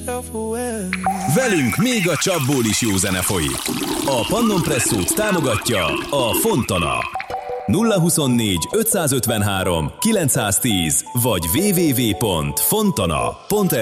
Velünk még a csapból is jó zene folyik. A Pannon Presszót támogatja a Fontana. 024 553 910 vagy www.fontana.hu